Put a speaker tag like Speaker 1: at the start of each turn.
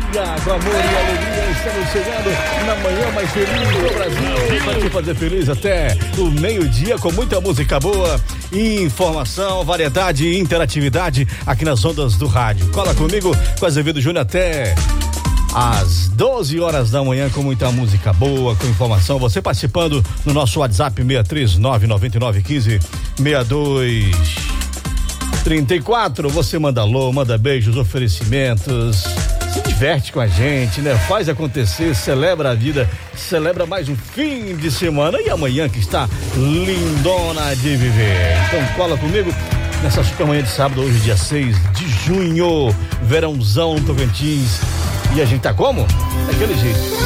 Speaker 1: Com amor e alegria, estamos chegando na manhã mais feliz do Brasil, para te fazer feliz até o meio-dia com muita música boa, informação, variedade e interatividade aqui nas ondas do rádio. Cola comigo com Azevedo Júnior até às 12 horas da manhã com muita música boa, com informação. Você participando no nosso WhatsApp 63999156234. Você manda alô, manda beijos, oferecimentos. Se diverte com a gente, né? Faz acontecer, celebra a vida, celebra mais um fim de semana e amanhã que está lindona de viver. Então cola comigo nessa super manhã de sábado, hoje dia 6 de junho, verãozão no Tocantins. E a gente tá como? Daquele jeito.